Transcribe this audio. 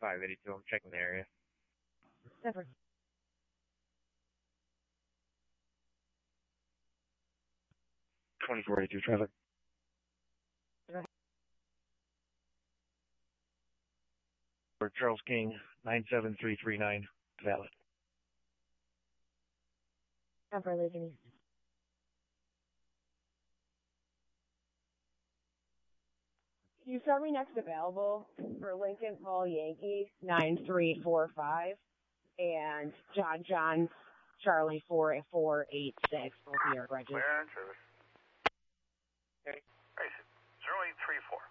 582. I'm checking the area. Never. 2482 traffic. For Charles King, 97339, valid. Never leaving east. Can you start me next available for Lincoln Paul Yankee 9345 and John Charlie 4486, both New York Regis. Clear and service. Okay. 0834.